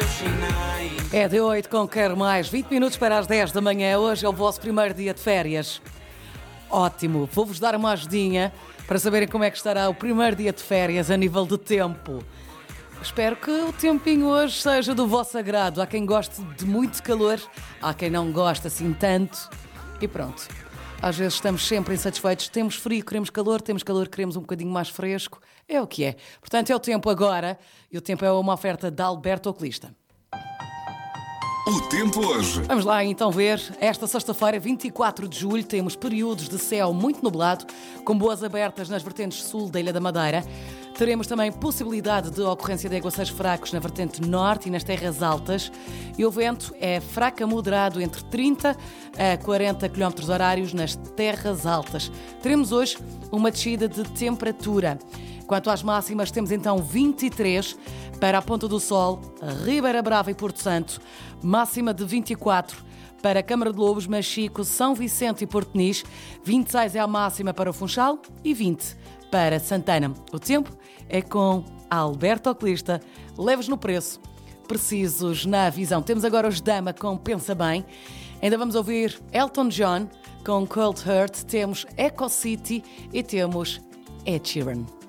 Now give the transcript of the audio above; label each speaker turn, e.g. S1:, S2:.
S1: É de 8 com Quero Mais, 20 minutos para as 10 da manhã. Hoje é o vosso primeiro dia de férias. Ótimo, vou-vos dar uma ajudinha para saberem como é que estará o primeiro dia de férias a nível de tempo. Espero que o tempinho hoje seja do vosso agrado. Há quem goste de muito calor, há quem não gosta assim tanto. E pronto, às vezes estamos sempre insatisfeitos. Temos frio, queremos calor, queremos um bocadinho mais fresco. É o que é. Portanto, é o tempo agora e o tempo é uma oferta da Alberto Oculista.
S2: O tempo hoje.
S1: Vamos lá então ver. Esta sexta-feira, 24 de julho, temos períodos de céu muito nublado, com boas abertas nas vertentes sul da Ilha da Madeira. Teremos também possibilidade de ocorrência de aguaceiros fracos na vertente norte e nas terras altas. E o vento é fraco a moderado entre 30 a 40 km horários nas terras altas. Teremos hoje uma descida de temperatura. Quanto às máximas, temos então 23 para a Ponta do Sol, Ribeira Brava e Porto Santo, máxima de 24 para Câmara de Lobos, Machico, São Vicente e Porto Nis, 26 é a máxima para o Funchal e 20 para Santana. O tempo é com a Alberto Oculista, leves no preço, precisos na visão. Temos agora os Dama com Pensa Bem, ainda vamos ouvir Elton John com Cold Heart, temos Echo City e temos Ed Sheeran.